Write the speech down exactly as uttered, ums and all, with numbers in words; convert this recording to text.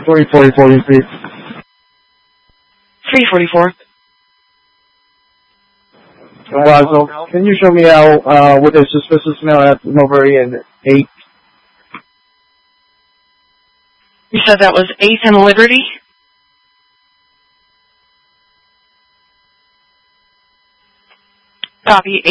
three forty-four, repeat. three forty-four. Roswell, can you show me how, uh, with a suspicious smell at Mulberry and eight? You said that was eighth and Liberty? Copy.